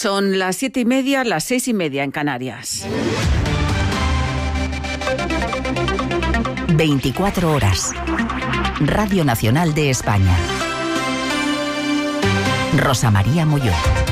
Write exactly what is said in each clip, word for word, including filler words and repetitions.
Son las siete y media, las seis y media en Canarias. veinticuatro horas. Radio Nacional de España. Rosa María Molló.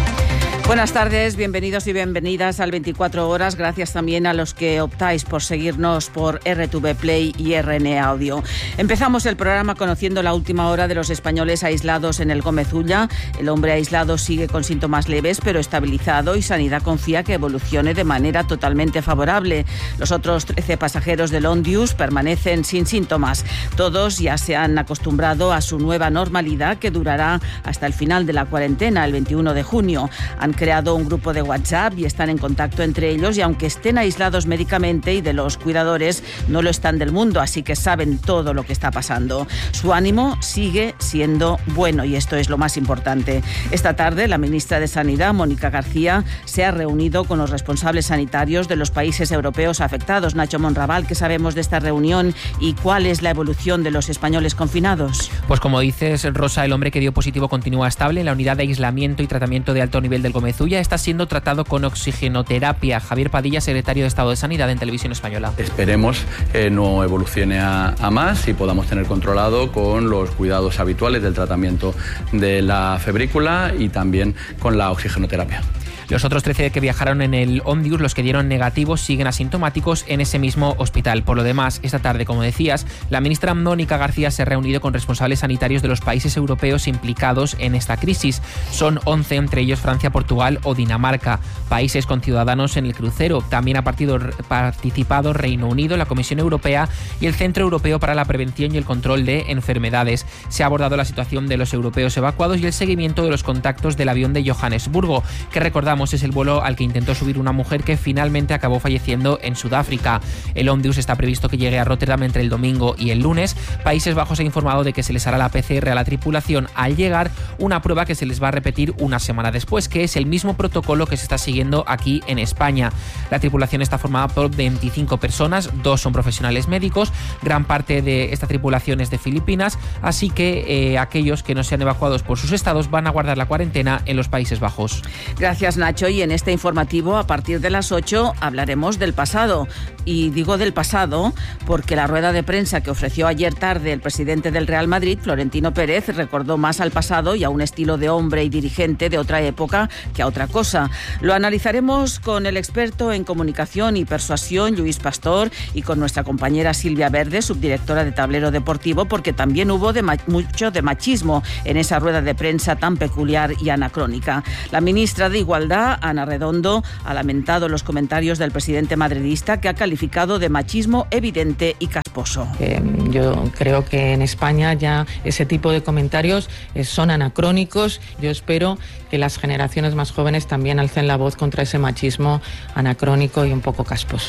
Buenas tardes, bienvenidos y bienvenidas al veinticuatro horas. Gracias también a los que optáis por seguirnos por R T V Play y R N Audio. Empezamos el programa conociendo la última hora de los españoles aislados en el Gómez Ulla. El hombre aislado sigue con síntomas leves pero estabilizado y Sanidad confía que evolucione de manera totalmente favorable. Los otros trece pasajeros del Ondius permanecen sin síntomas. Todos ya se han acostumbrado a su nueva normalidad que durará hasta el final de la cuarentena, el veintiuno de junio. Han creado un grupo de WhatsApp y están en contacto entre ellos y aunque estén aislados médicamente y de los cuidadores, no lo están del mundo, así que saben todo lo que está pasando. Su ánimo sigue siendo bueno y esto es lo más importante. Esta tarde la ministra de Sanidad, Mónica García, se ha reunido con los responsables sanitarios de los países europeos afectados. Nacho Monraval, ¿qué sabemos de esta reunión y cuál es la evolución de los españoles confinados? Pues como dices, Rosa, el hombre que dio positivo continúa estable en la unidad de aislamiento y tratamiento de alto nivel del Gómez Ulla, está siendo tratado con oxigenoterapia. Javier Padilla, secretario de Estado de Sanidad en Televisión Española. Esperemos que no evolucione a, a más y podamos tener controlado con los cuidados habituales del tratamiento de la febrícula y también con la oxigenoterapia. Los otros trece que viajaron en el Ondius, los que dieron negativos, siguen asintomáticos en ese mismo hospital. Por lo demás, esta tarde, como decías, la ministra Mónica García se ha reunido con responsables sanitarios de los países europeos implicados en esta crisis. Son once, entre ellos Francia, Portugal o Dinamarca, países con ciudadanos en el crucero. También ha partido, participado Reino Unido, la Comisión Europea y el Centro Europeo para la Prevención y el Control de Enfermedades. Se ha abordado la situación de los europeos evacuados y el seguimiento de los contactos del avión de Johannesburgo, que recordamos es el vuelo al que intentó subir una mujer que finalmente acabó falleciendo en Sudáfrica. El Ondius está previsto que llegue a Rotterdam entre el domingo y el lunes. Países Bajos ha informado de que se les hará la P C R a la tripulación al llegar, una prueba que se les va a repetir una semana después, que es el mismo protocolo que se está siguiendo aquí en España. La tripulación está formada por veinticinco personas, dos son profesionales médicos, gran parte de esta tripulación es de Filipinas, así que eh, aquellos que no sean evacuados por sus estados van a guardar la cuarentena en los Países Bajos. Gracias, Nacho, y en este informativo a partir de las ocho hablaremos del pasado. Y digo del pasado porque la rueda de prensa que ofreció ayer tarde el presidente del Real Madrid, Florentino Pérez, recordó más al pasado y a un estilo de hombre y dirigente de otra época que a otra cosa. Lo analizaremos con el experto en comunicación y persuasión, Lluís Pastor, y con nuestra compañera Silvia Verde, subdirectora de Tablero Deportivo, porque también hubo de ma- mucho de machismo en esa rueda de prensa tan peculiar y anacrónica. La ministra de Igualdad, Ana Redondo, ha lamentado los comentarios del presidente madridista que ha calificado de machismo evidente y casposo. Eh, yo creo que en España ya ese tipo de comentarios eh, son anacrónicos. Yo espero que las generaciones más jóvenes también alcen la voz contra ese machismo anacrónico y un poco casposo.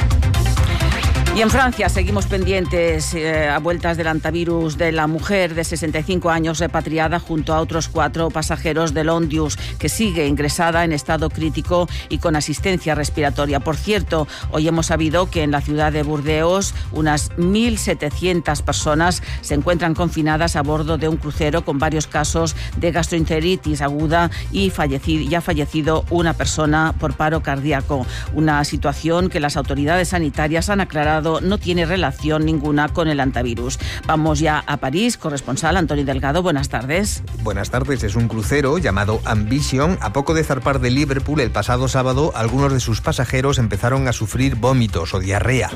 Y en Francia seguimos pendientes eh, a vueltas del antivirus de la mujer de sesenta y cinco años repatriada junto a otros cuatro pasajeros del Ondius, que sigue ingresada en estado crítico y con asistencia respiratoria. Por cierto, hoy hemos sabido que en la ciudad de Burdeos unas mil setecientas personas se encuentran confinadas a bordo de un crucero con varios casos de gastroenteritis aguda y, fallecido, y ha fallecido una persona por paro cardíaco. Una situación que las autoridades sanitarias han aclarado no tiene relación ninguna con el antivirus. Vamos ya a París. Corresponsal Antonio Delgado, buenas tardes. Buenas tardes. Es un crucero llamado Ambition. A poco de zarpar de Liverpool el pasado sábado, algunos de sus pasajeros empezaron a sufrir vómitos o diarrea.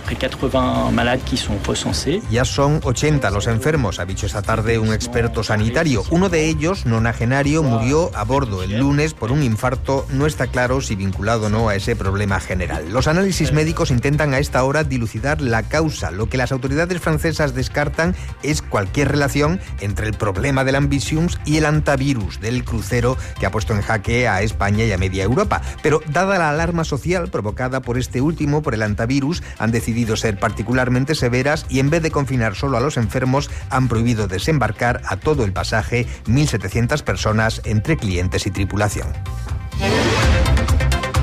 Ya son ochenta los enfermos, ha dicho esta tarde un experto sanitario. Uno de ellos, nonagenario, murió a bordo el lunes por un infarto. No está claro si vinculado o no a ese problema general. Los análisis médicos intentan a esta hora dilucidar la causa. Lo que las autoridades francesas descartan es cualquier relación entre el problema del Ambition y el antivirus del crucero que ha puesto en jaque a España y a media Europa. Pero dada la alarma social provocada por este último, por el antivirus, han decidido ser particularmente severas y en vez de confinar solo a los enfermos, han prohibido desembarcar a todo el pasaje, mil setecientas personas entre clientes y tripulación.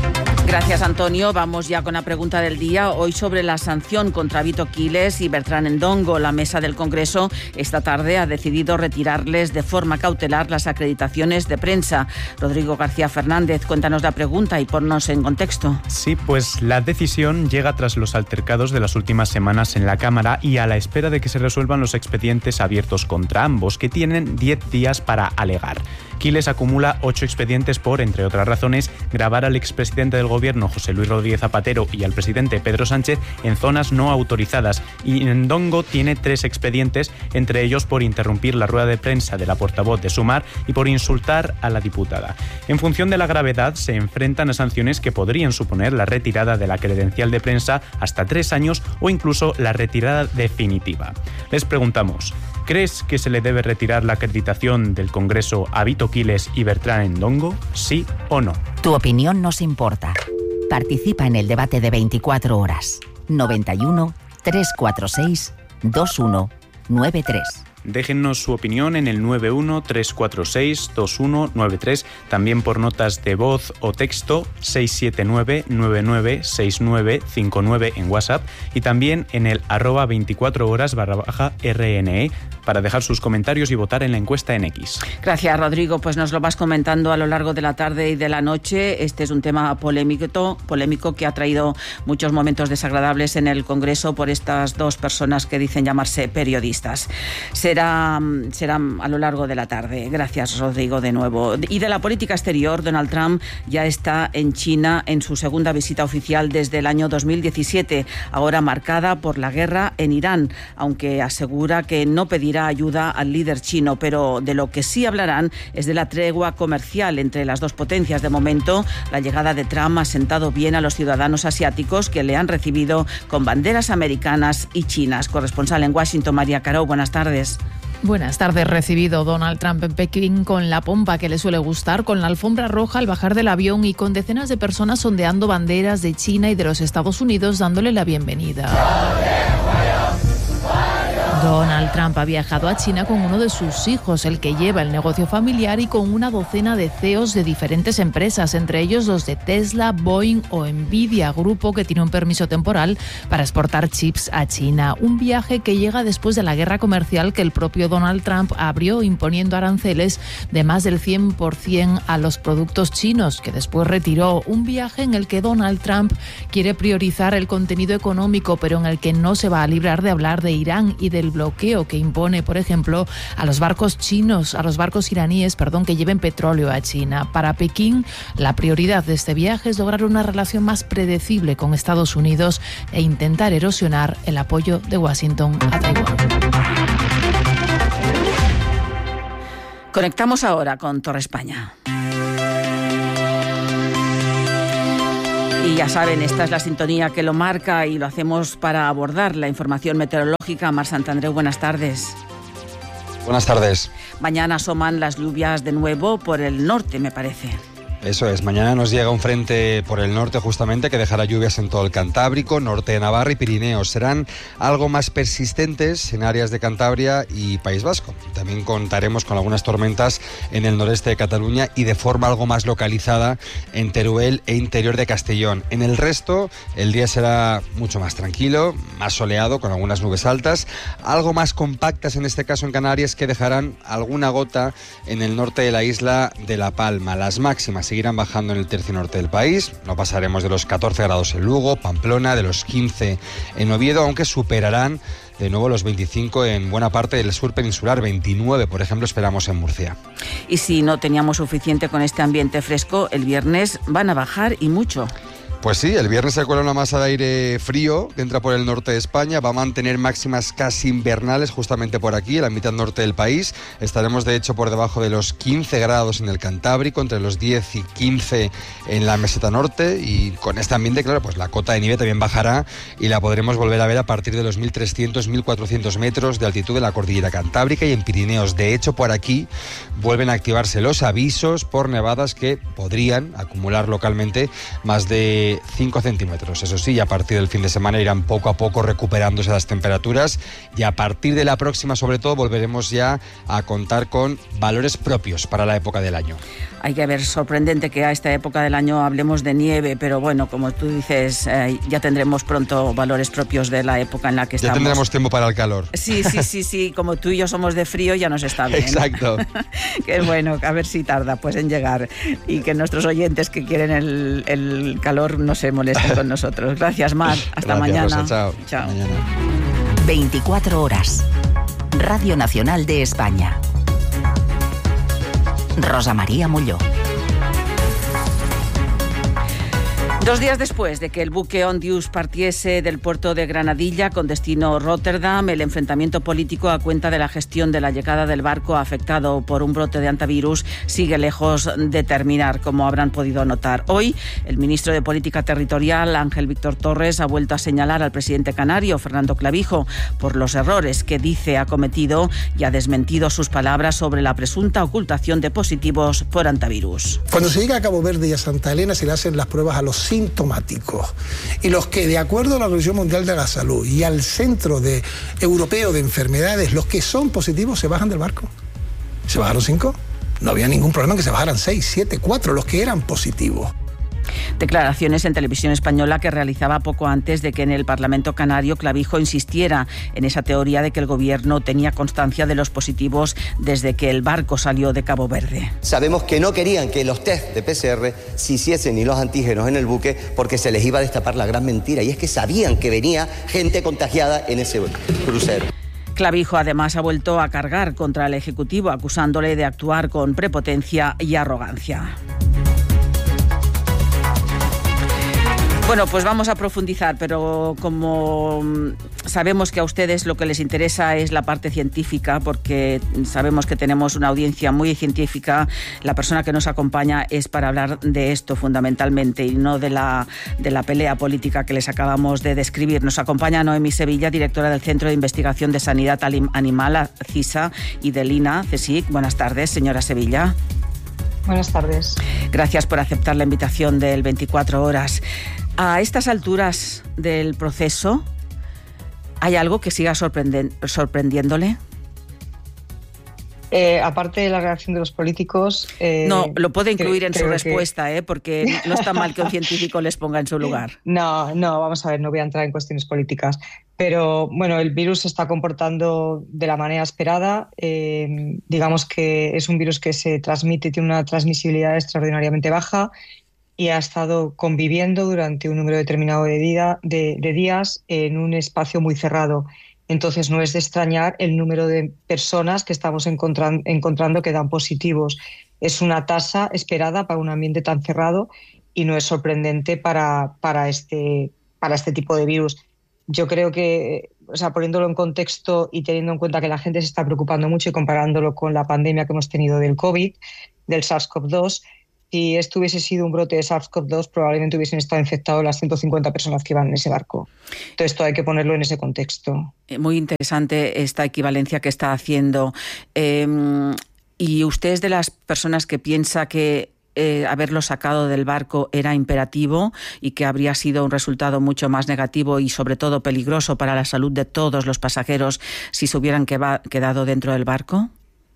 Gracias, Antonio. Vamos ya con la pregunta del día. Hoy sobre la sanción contra Vito Quiles y Bertrán Endongo. La mesa del Congreso esta tarde ha decidido retirarles de forma cautelar las acreditaciones de prensa. Rodrigo García Fernández, cuéntanos la pregunta y ponnos en contexto. Sí, pues la decisión llega tras los altercados de las últimas semanas en la Cámara y a la espera de que se resuelvan los expedientes abiertos contra ambos, que tienen diez días para alegar. Quiles acumula ocho expedientes por, entre otras razones, grabar al expresidente del Gobierno, José Luis Rodríguez Zapatero, y al presidente Pedro Sánchez en zonas no autorizadas. Y Endongo tiene tres expedientes, entre ellos por interrumpir la rueda de prensa de la portavoz de Sumar y por insultar a la diputada. En función de la gravedad, se enfrentan a sanciones que podrían suponer la retirada de la credencial de prensa hasta tres años o incluso la retirada definitiva. Les preguntamos, ¿crees que se le debe retirar la acreditación del Congreso a Vito Quiles y Bertrán Endongo? ¿Sí o no? Tu opinión nos importa. Participa en el debate de veinticuatro horas. noventa y uno, trescientos cuarenta y seis, veintiuno noventa y tres. Déjennos su opinión en el nueve uno, tres cuatro seis, dos uno nueve tres, también por notas de voz o texto seis siete nueve, nueve nueve seis nueve cinco nueve en WhatsApp y también en el arroba veinticuatro horas barra baja R N E para dejar sus comentarios y votar en la encuesta en X. Gracias, Rodrigo. Pues nos lo vas comentando a lo largo de la tarde y de la noche. Este es un tema polémico, polémico que ha traído muchos momentos desagradables en el Congreso por estas dos personas que dicen llamarse periodistas. Será, será a lo largo de la tarde. Gracias, Rodrigo, de nuevo. Y de la política exterior, Donald Trump ya está en China en su segunda visita oficial desde el año dos mil diecisiete, ahora marcada por la guerra en Irán, aunque asegura que no pedirá ayuda al líder chino, pero de lo que sí hablarán es de la tregua comercial entre las dos potencias. De momento, la llegada de Trump ha sentado bien a los ciudadanos asiáticos que le han recibido con banderas americanas y chinas. Corresponsal en Washington, María Caro, buenas tardes. Buenas tardes. Recibido Donald Trump en Pekín con la pompa que le suele gustar, con la alfombra roja al bajar del avión y con decenas de personas ondeando banderas de China y de los Estados Unidos dándole la bienvenida. Donald Trump ha viajado a China con uno de sus hijos, el que lleva el negocio familiar, y con una docena de C E Os de diferentes empresas, entre ellos los de Tesla, Boeing o Nvidia, grupo que tiene un permiso temporal para exportar chips a China. Un viaje que llega después de la guerra comercial que el propio Donald Trump abrió imponiendo aranceles de más del cien por ciento a los productos chinos, que después retiró. Un viaje en el que Donald Trump quiere priorizar el contenido económico, pero en el que no se va a librar de hablar de Irán y del bloqueo que impone, por ejemplo, a los barcos chinos, a los barcos iraníes, perdón, que lleven petróleo a China. Para Pekín, la prioridad de este viaje es lograr una relación más predecible con Estados Unidos e intentar erosionar el apoyo de Washington a Taiwán. Conectamos ahora con Torre España. Y ya saben, esta es la sintonía que lo marca y lo hacemos para abordar la información meteorológica. Mar Santandreu, buenas tardes. Buenas tardes. Mañana asoman las lluvias de nuevo por el norte, me parece. Eso es, mañana nos llega un frente por el norte justamente que dejará lluvias en todo el Cantábrico, norte de Navarra y Pirineos. Serán algo más persistentes en áreas de Cantabria y País Vasco. También contaremos con algunas tormentas en el noreste de Cataluña y de forma algo más localizada en Teruel e interior de Castellón. En el resto, el día será mucho más tranquilo, más soleado, con algunas nubes altas, algo más compactas en este caso en Canarias, que dejarán alguna gota en el norte de la isla de La Palma. Las máximas seguirán bajando en el tercio norte del país. No pasaremos de los catorce grados en Lugo, Pamplona, de los quince en Oviedo, aunque superarán de nuevo los veinticinco en buena parte del sur peninsular. veintinueve, por ejemplo, esperamos en Murcia. Y si no teníamos suficiente con este ambiente fresco, el viernes van a bajar y mucho. Pues sí, el viernes se cuela una masa de aire frío que entra por el norte de España, va a mantener máximas casi invernales justamente por aquí, en la mitad norte del país. Estaremos de hecho por debajo de los quince grados en el Cantábrico, entre los diez y quince en la meseta norte, y con este ambiente, claro, pues la cota de nieve también bajará y la podremos volver a ver a partir de los mil trescientos, mil cuatrocientos metros de altitud de la cordillera Cantábrica y en Pirineos. De hecho, por aquí vuelven a activarse los avisos por nevadas que podrían acumular localmente más de cinco centímetros. Eso sí, a partir del fin de semana irán poco a poco recuperándose las temperaturas y a partir de la próxima, sobre todo, volveremos ya a contar con valores propios para la época del año. hay que ver, sorprendente que a esta época del año hablemos de nieve, pero bueno, como tú dices, eh, ya tendremos pronto valores propios de la época en la que ya estamos. Ya tendremos tiempo para el calor. Sí, sí, sí, sí, como tú y yo somos de frío, ya nos está bien. Exacto. Qué bueno, a ver si tarda pues en llegar y que nuestros oyentes que quieren el, el calor no se molesten con nosotros. Gracias, Mar. Hasta Gracias, mañana. Rosa, chao. Chao. Hasta mañana. veinticuatro horas. Radio Nacional de España. Rosa María Molló. Dos días después de que el buque Ondius partiese del puerto de Granadilla con destino Rotterdam, el enfrentamiento político a cuenta de la gestión de la llegada del barco afectado por un brote de hantavirus sigue lejos de terminar, como habrán podido notar. Hoy, el ministro de Política Territorial, Ángel Víctor Torres, ha vuelto a señalar al presidente canario, Fernando Clavijo, por los errores que dice ha cometido y ha desmentido sus palabras sobre la presunta ocultación de positivos por hantavirus. Cuando se llega a Cabo Verde y a Santa Elena se le hacen las pruebas a los sintomáticos y los que, de acuerdo a la Organización Mundial de la Salud y al Centro de, Europeo de Enfermedades, los que son positivos se bajan del barco. ¿Se bajaron cinco? No había ningún problema en que se bajaran seis, siete, cuatro, los que eran positivos. Declaraciones en Televisión Española que realizaba poco antes de que en el Parlamento canario Clavijo insistiera en esa teoría de que el gobierno tenía constancia de los positivos desde que el barco salió de Cabo Verde. Sabemos que no querían que los test de P C R se hiciesen ni los antígenos en el buque porque se les iba a destapar la gran mentira, y es que sabían que venía gente contagiada en ese crucero. Clavijo además ha vuelto a cargar contra el Ejecutivo acusándole de actuar con prepotencia y arrogancia. Bueno, pues vamos a profundizar, pero como sabemos que a ustedes lo que les interesa es la parte científica, porque sabemos que tenemos una audiencia muy científica, la persona que nos acompaña es para hablar de esto fundamentalmente y no de la, de la pelea política que les acabamos de describir. Nos acompaña Noemí Sevilla, directora del Centro de Investigación de Sanidad Animal, CISA, y del I N A, CSIC. Buenas tardes, señora Sevilla. Buenas tardes. Gracias por aceptar la invitación del veinticuatro horas. A estas alturas del proceso, ¿hay algo que siga sorprenden- sorprendiéndole? Eh, aparte de la reacción de los políticos... Eh, no, lo puede incluir creo, en su respuesta, que... ¿eh? Porque no está mal que un científico les ponga en su lugar. No, no, vamos a ver, no voy a entrar en cuestiones políticas. Pero, bueno, el virus se está comportando de la manera esperada. Eh, digamos que es un virus que se transmite, tiene una transmisibilidad extraordinariamente baja y ha estado conviviendo durante un número determinado de, día, de, de días en un espacio muy cerrado. Entonces no es de extrañar el número de personas que estamos encontran, encontrando que dan positivos. Es una tasa esperada para un ambiente tan cerrado y no es sorprendente para, para, este, para este tipo de virus. Yo creo que, o sea, poniéndolo en contexto y teniendo en cuenta que la gente se está preocupando mucho y comparándolo con la pandemia que hemos tenido del COVID, del SARS-CoV dos, si esto hubiese sido un brote de SARS-CoV dos, probablemente hubiesen estado infectados las ciento cincuenta personas que iban en ese barco. Entonces, esto hay que ponerlo en ese contexto. Muy interesante esta equivalencia que está haciendo. Eh, ¿Y usted es de las personas que piensa que eh, haberlo sacado del barco era imperativo y que habría sido un resultado mucho más negativo y, sobre todo, peligroso para la salud de todos los pasajeros si se hubieran quedado dentro del barco?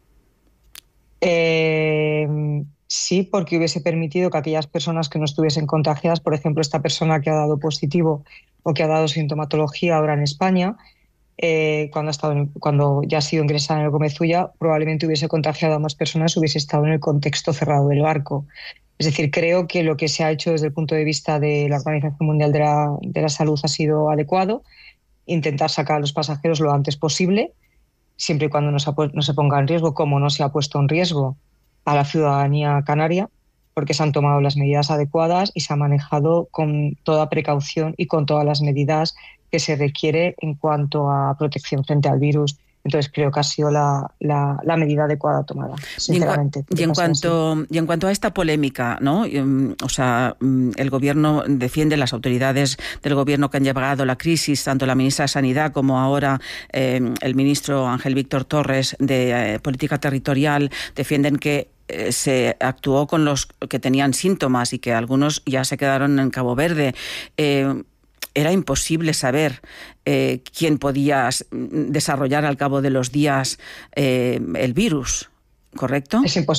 Eh... Sí, porque hubiese permitido que aquellas personas que no estuviesen contagiadas, por ejemplo, esta persona que ha dado positivo o que ha dado sintomatología ahora en España, eh, cuando, ha estado en, cuando ya ha sido ingresada en el Gomezulla, probablemente hubiese contagiado a más personas, hubiese estado en el contexto cerrado del barco. Es decir, creo que lo que se ha hecho desde el punto de vista de la Organización Mundial de la, de la Salud ha sido adecuado, intentar sacar a los pasajeros lo antes posible, siempre y cuando no se, no se ponga en riesgo, como no se ha puesto en riesgo a la ciudadanía canaria, porque se han tomado las medidas adecuadas y se ha manejado con toda precaución y con todas las medidas que se requiere en cuanto a protección frente al virus. Entonces creo que ha sido la, la, la medida adecuada tomada, sinceramente. Y en, y en cuanto y en cuanto a esta polémica, ¿no? O sea, el gobierno defiende, las autoridades del gobierno que han llevado la crisis, tanto la ministra de Sanidad como ahora eh, el ministro Ángel Víctor Torres de eh, Política Territorial, defienden que eh, se actuó con los que tenían síntomas y que algunos ya se quedaron en Cabo Verde. Eh, Era imposible saber eh, quién podía desarrollar al cabo de los días eh, el virus, ¿correcto? Es imposible.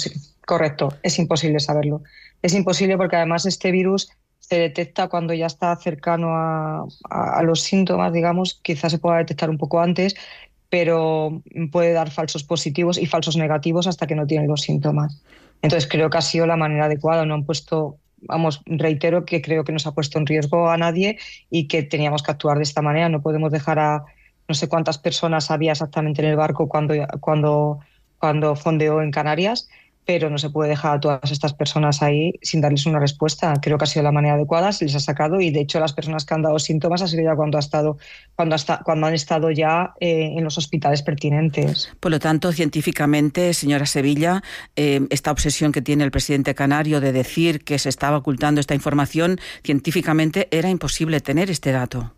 Correcto, es imposible saberlo. Es imposible porque además este virus se detecta cuando ya está cercano a, a, a los síntomas, digamos, quizás se pueda detectar un poco antes, pero puede dar falsos positivos y falsos negativos hasta que no tienen los síntomas. Entonces creo que ha sido la manera adecuada, no han puesto, vamos, reitero que creo que no se ha puesto en riesgo a nadie y que teníamos que actuar de esta manera. No podemos dejar a no sé cuántas personas había exactamente en el barco cuando, cuando, cuando fondeó en Canarias, pero no se puede dejar a todas estas personas ahí sin darles una respuesta. Creo que ha sido la manera adecuada, se les ha sacado y de hecho las personas que han dado síntomas ha sido ya cuando, ha estado, cuando, hasta, cuando han estado ya eh, en los hospitales pertinentes. Por lo tanto, científicamente, señora Sevilla, eh, esta obsesión que tiene el presidente canario de decir que se estaba ocultando esta información, científicamente era imposible tener este dato.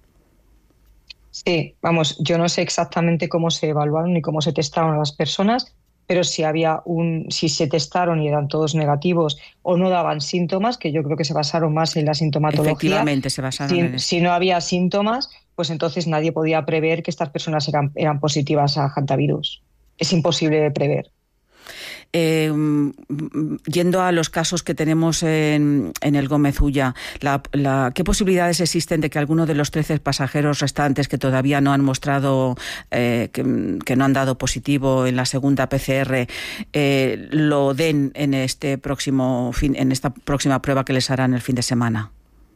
Sí, vamos, yo no sé exactamente cómo se evaluaron ni cómo se testaron a las personas, pero si había un, si se testaron y eran todos negativos o no daban síntomas, que yo creo que se basaron más en la sintomatología. Efectivamente, se basaron si, en eso. Si no había síntomas, pues entonces nadie podía prever que estas personas eran, eran positivas a hantavirus. Es imposible de prever. Eh, yendo a los casos que tenemos en, en el Gómez Ulla, la, la, ¿qué posibilidades existen de que alguno de los trece pasajeros restantes que todavía no han mostrado, eh, que, que no han dado positivo en la segunda P C R, eh, lo den en este próximo fin, en esta próxima prueba que les harán el fin de semana?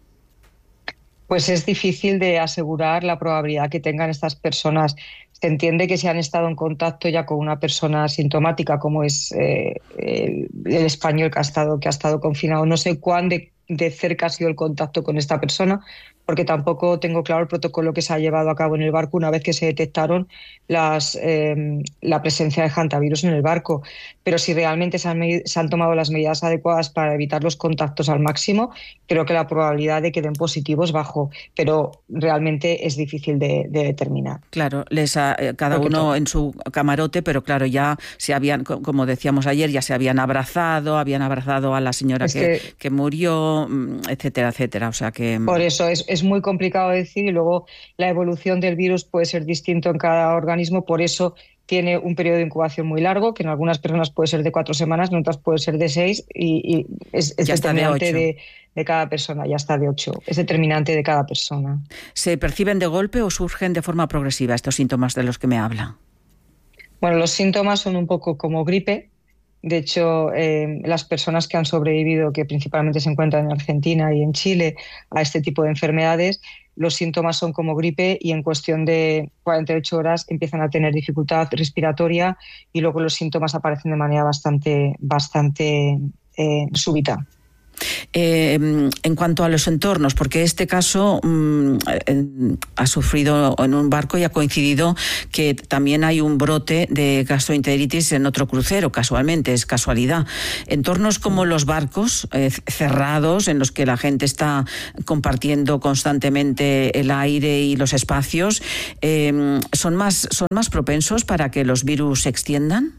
Pues es difícil de asegurar la probabilidad que tengan estas personas. Se entiende que si han estado en contacto ya con una persona sintomática, como es eh, el, el español que ha estado, que ha estado confinado, no sé cuán de, de cerca ha sido el contacto con esta persona, porque tampoco tengo claro el protocolo que se ha llevado a cabo en el barco una vez que se detectaron las, eh, la presencia de hantavirus en el barco. Pero si realmente se han, se han tomado las medidas adecuadas para evitar los contactos al máximo, creo que la probabilidad de que den positivo es bajo, pero realmente es difícil de, de determinar. Claro, les ha, cada uno en su camarote, pero claro, ya se habían, como decíamos ayer, ya se habían abrazado, habían abrazado a la señora es que, que, que murió, etcétera, etcétera. O sea que por eso es, es muy complicado decir, y luego la evolución del virus puede ser distinto en cada organismo, por eso tiene un periodo de incubación muy largo, que en algunas personas puede ser de cuatro semanas, en otras puede ser de seis, y, y es, es determinante de, de, de cada persona, ya está de ocho, es determinante de cada persona. ¿Se perciben de golpe o surgen de forma progresiva estos síntomas de los que me habla? Bueno, los síntomas son un poco como gripe. De hecho, eh, las personas que han sobrevivido, que principalmente se encuentran en Argentina y en Chile, a este tipo de enfermedades, los síntomas son como gripe y en cuestión de cuarenta y ocho horas empiezan a tener dificultad respiratoria y luego los síntomas aparecen de manera bastante, bastante eh, súbita. Eh, en cuanto a los entornos, porque este caso mm, eh, ha sufrido en un barco y ha coincidido que también hay un brote de gastroenteritis en otro crucero, casualmente, es casualidad. Entornos como los barcos eh, cerrados, en los que la gente está compartiendo constantemente el aire y los espacios, eh, ¿son más, son más propensos para que los virus se extiendan?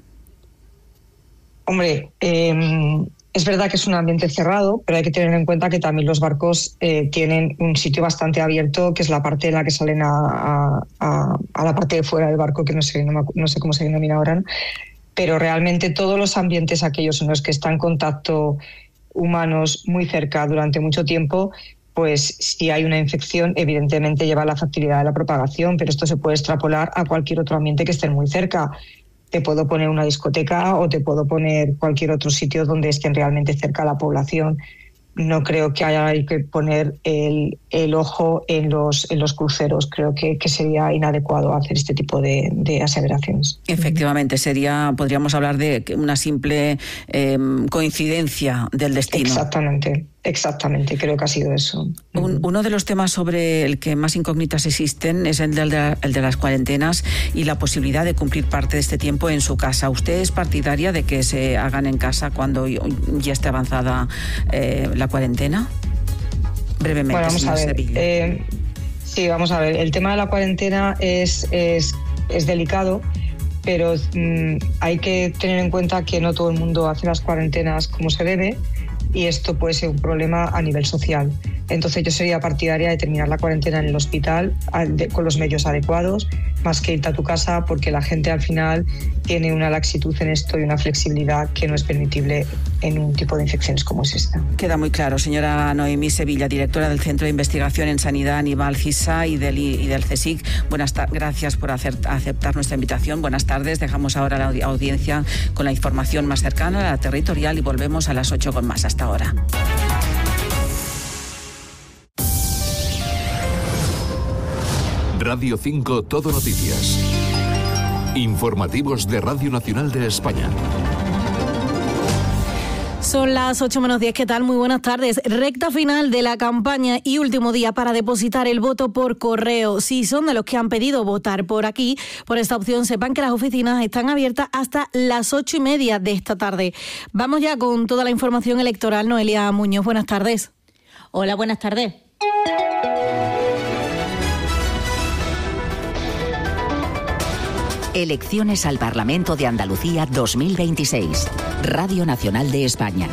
Hombre, eh... es verdad que es un ambiente cerrado, pero hay que tener en cuenta que también los barcos eh, tienen un sitio bastante abierto, que es la parte en la que salen a, a, a la parte de fuera del barco, que no sé, no, me, no sé cómo se denomina ahora, ¿no? Pero realmente todos los ambientes aquellos en los que está en contacto humanos muy cerca durante mucho tiempo, pues si hay una infección, evidentemente lleva a la facilidad de la propagación, pero esto se puede extrapolar a cualquier otro ambiente que esté muy cerca. Te puedo poner una discoteca o te puedo poner cualquier otro sitio donde estén realmente cerca la población. No creo que haya que poner el, el ojo en los, en los cruceros. Creo que, que sería inadecuado hacer este tipo de, de aseveraciones. Efectivamente, sería, podríamos hablar de una simple eh, coincidencia del destino. Exactamente. Exactamente, creo que ha sido eso. Un, uno de los temas sobre el que más incógnitas existen es el de, la, el de las cuarentenas y la posibilidad de cumplir parte de este tiempo en su casa. ¿Usted es partidaria de que se hagan en casa cuando ya esté avanzada eh, la cuarentena? Brevemente, bueno, vamos a ver. Eh, sí, vamos a ver. El tema de la cuarentena es, es, es delicado, pero mmm, hay que tener en cuenta que no todo el mundo hace las cuarentenas como se debe. Y esto puede ser un problema a nivel social. Entonces yo sería partidaria de terminar la cuarentena en el hospital con los medios adecuados, más que irte a tu casa, porque la gente al final tiene una laxitud en esto y una flexibilidad que no es permitible en un tipo de infecciones como es esta. Queda muy claro, señora Noemí Sevilla, directora del Centro de Investigación en Sanidad Aníbal CISA y del, y del CSIC. Buenas tardes, gracias por hacer, aceptar nuestra invitación. Buenas tardes, dejamos ahora la audiencia con la información más cercana, la territorial, y volvemos a las ocho con más. Hasta ahora. Radio cinco Todo Noticias. Informativos de Radio Nacional de España. Son las ocho menos diez, ¿qué tal? Muy buenas tardes. Recta final de la campaña y último día para depositar el voto por correo. Si son de los que han pedido votar por aquí, por esta opción, sepan que las oficinas están abiertas hasta las ocho y media de esta tarde. Vamos ya con toda la información electoral. Noelia Muñoz, buenas tardes. Hola, buenas tardes. Elecciones al Parlamento de Andalucía dos mil veintiséis. Radio Nacional de España.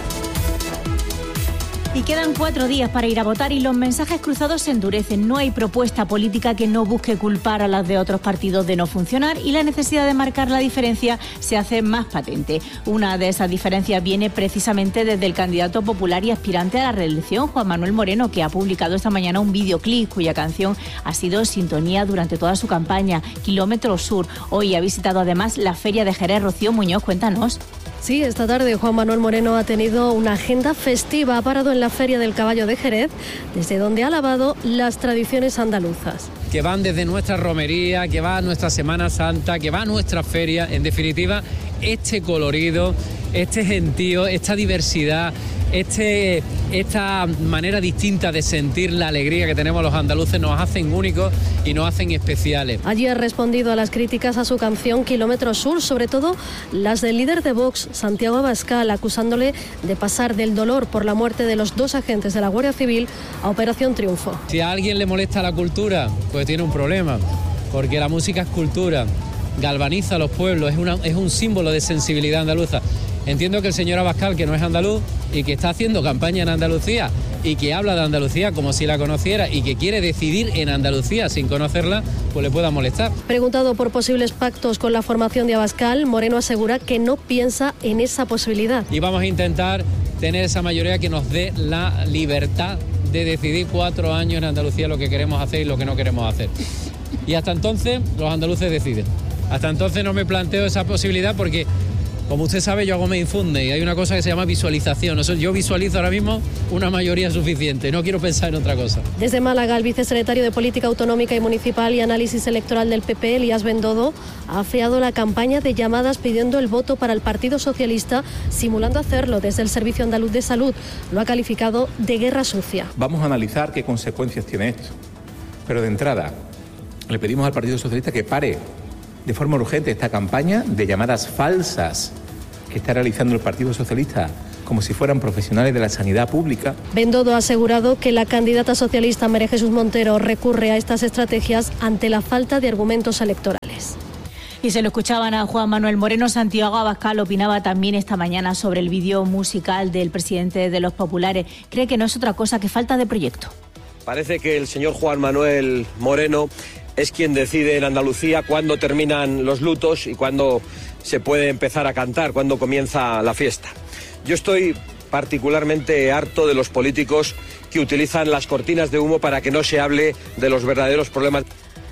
Y quedan cuatro días para ir a votar y los mensajes cruzados se endurecen. No hay propuesta política que no busque culpar a las de otros partidos de no funcionar y la necesidad de marcar la diferencia se hace más patente. Una de esas diferencias viene precisamente desde el candidato popular y aspirante a la reelección, Juan Manuel Moreno, que ha publicado esta mañana un videoclip cuya canción ha sido sintonía durante toda su campaña, Kilómetro Sur. Hoy ha visitado además la Feria de Jerez. Rocío Muñoz, cuéntanos. Sí, esta tarde Juan Manuel Moreno ha tenido una agenda festiva, ha parado en la Feria del Caballo de Jerez, desde donde ha alabado las tradiciones andaluzas. Que van desde nuestra romería, que va a nuestra Semana Santa, que va a nuestra feria, en definitiva, este colorido, este gentío, esta diversidad, este, esta manera distinta de sentir la alegría que tenemos los andaluces nos hacen únicos y nos hacen especiales. Allí ha respondido a las críticas a su canción Kilómetro Sur, sobre todo las del líder de Vox, Santiago Abascal, acusándole de pasar del dolor por la muerte de los dos agentes de la Guardia Civil a Operación Triunfo. Si a alguien le molesta la cultura, pues tiene un problema, porque la música es cultura, galvaniza a los pueblos, es, una, es un símbolo de sensibilidad andaluza. Entiendo que el señor Abascal, que no es andaluz y que está haciendo campaña en Andalucía y que habla de Andalucía como si la conociera y que quiere decidir en Andalucía sin conocerla, pues le pueda molestar. Preguntado por posibles pactos con la formación de Abascal, Moreno asegura que no piensa en esa posibilidad. Y vamos a intentar tener esa mayoría que nos dé la libertad de decidir cuatro años en Andalucía lo que queremos hacer y lo que no queremos hacer. Y hasta entonces los andaluces deciden. Hasta entonces no me planteo esa posibilidad porque, como usted sabe, yo hago me infunde y hay una cosa que se llama visualización. Yo visualizo ahora mismo una mayoría suficiente, no quiero pensar en otra cosa. Desde Málaga, el vicesecretario de Política Autonómica y Municipal y Análisis Electoral del P P, Elías Bendodo, ha afeado la campaña de llamadas pidiendo el voto para el Partido Socialista, simulando hacerlo desde el Servicio Andaluz de Salud. Lo ha calificado de guerra sucia. Vamos a analizar qué consecuencias tiene esto. Pero de entrada, le pedimos al Partido Socialista que pare de forma urgente esta campaña de llamadas falsas que está realizando el Partido Socialista como si fueran profesionales de la sanidad pública. Bendodo ha asegurado que la candidata socialista María Jesús Montero recurre a estas estrategias ante la falta de argumentos electorales. Y se lo escuchaban a Juan Manuel Moreno. Santiago Abascal opinaba también esta mañana sobre el vídeo musical del presidente de los populares. Cree que no es otra cosa que falta de proyecto. Parece que el señor Juan Manuel Moreno es quien decide en Andalucía cuándo terminan los lutos y cuándo se puede empezar a cantar, cuándo comienza la fiesta. Yo estoy particularmente harto de los políticos que utilizan las cortinas de humo para que no se hable de los verdaderos problemas.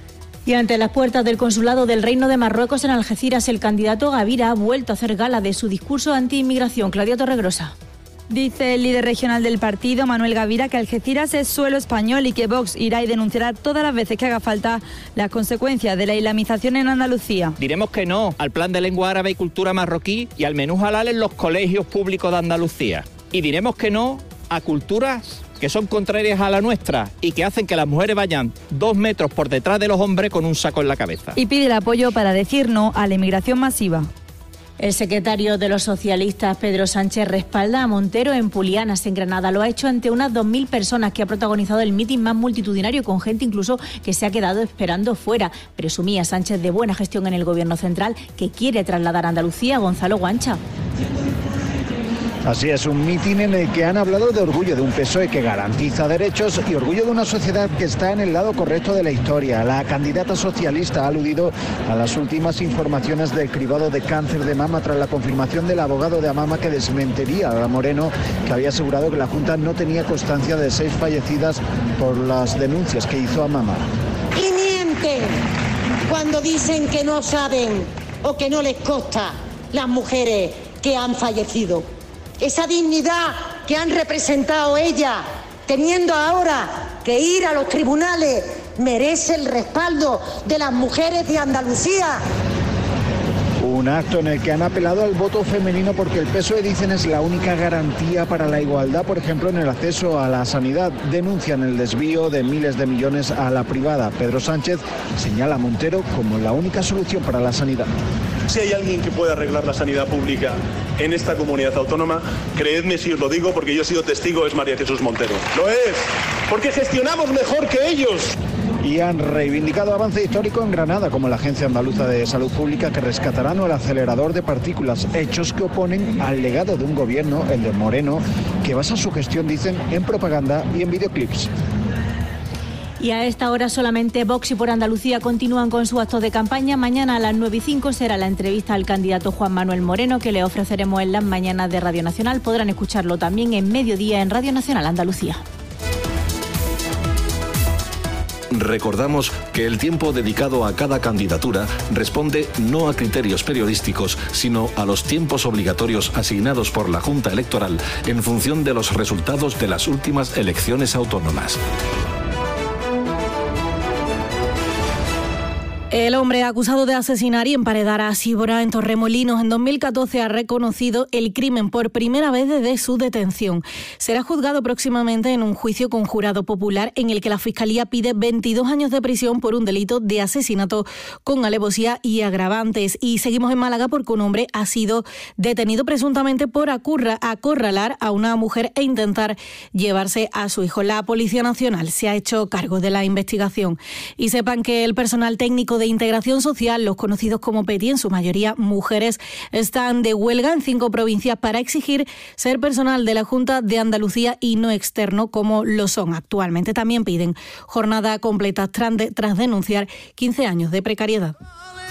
Y ante las puertas del Consulado del Reino de Marruecos en Algeciras, el candidato Gavira ha vuelto a hacer gala de su discurso anti-inmigración. Claudia Torregrosa. Dice el líder regional del partido, Manuel Gavira, que Algeciras es suelo español y que Vox irá y denunciará todas las veces que haga falta las consecuencias de la islamización en Andalucía. Diremos que no al plan de lengua árabe y cultura marroquí y al menú halal en los colegios públicos de Andalucía. Y diremos que no a culturas que son contrarias a la nuestra y que hacen que las mujeres vayan dos metros por detrás de los hombres con un saco en la cabeza. Y pide el apoyo para decir no a la inmigración masiva. El secretario de los socialistas, Pedro Sánchez, respalda a Montero en Pulianas, en Granada. Lo ha hecho ante unas dos mil personas que ha protagonizado el mitin más multitudinario, con gente incluso que se ha quedado esperando fuera. Presumía Sánchez de buena gestión en el gobierno central que quiere trasladar a Andalucía. Gonzalo Guancha. Así es, un mitin en el que han hablado de orgullo de un P S O E que garantiza derechos y orgullo de una sociedad que está en el lado correcto de la historia. La candidata socialista ha aludido a las últimas informaciones del cribado de cáncer de mama tras la confirmación del abogado de Amama que desmentiría a Moreno, que había asegurado que la Junta no tenía constancia de seis fallecidas por las denuncias que hizo Amama. Y mienten cuando dicen que no saben o que no les consta las mujeres que han fallecido. Esa dignidad que han representado ellas, teniendo ahora que ir a los tribunales, merece el respaldo de las mujeres de Andalucía. Un acto en el que han apelado al voto femenino porque el P S O E, dicen, es la única garantía para la igualdad, por ejemplo, en el acceso a la sanidad. Denuncian el desvío de miles de millones a la privada. Pedro Sánchez señala a Montero como la única solución para la sanidad. Si hay alguien que pueda arreglar la sanidad pública en esta comunidad autónoma, creedme si os lo digo porque yo he sido testigo, es María Jesús Montero. Lo es, porque gestionamos mejor que ellos. Y han reivindicado avance histórico en Granada, como la Agencia Andaluza de Salud Pública, que rescatará el acelerador de partículas, hechos que oponen al legado de un gobierno, el de Moreno, que basa su gestión, dicen, en propaganda y en videoclips. Y a esta hora solamente Vox y Por Andalucía continúan con su acto de campaña. Mañana a las nueve y cinco será la entrevista al candidato Juan Manuel Moreno, que le ofreceremos en las mañanas de Radio Nacional. Podrán escucharlo también en mediodía en Radio Nacional Andalucía. Recordamos que el tiempo dedicado a cada candidatura responde no a criterios periodísticos, sino a los tiempos obligatorios asignados por la Junta Electoral en función de los resultados de las últimas elecciones autónomas. El hombre acusado de asesinar y emparedar a Síbora en Torremolinos en dos mil catorce ha reconocido el crimen por primera vez desde su detención. Será juzgado próximamente en un juicio con jurado popular en el que la Fiscalía pide veintidós años de prisión por un delito de asesinato con alevosía y agravantes. Y seguimos en Málaga porque un hombre ha sido detenido presuntamente por acurra, acorralar a una mujer e intentar llevarse a su hijo. La Policía Nacional se ha hecho cargo de la investigación. Y sepan que el personal técnico de integración social, los conocidos como P E T I, en su mayoría mujeres, están de huelga en cinco provincias para exigir ser personal de la Junta de Andalucía y no externo como lo son actualmente. También piden jornada completa tras denunciar quince años de precariedad.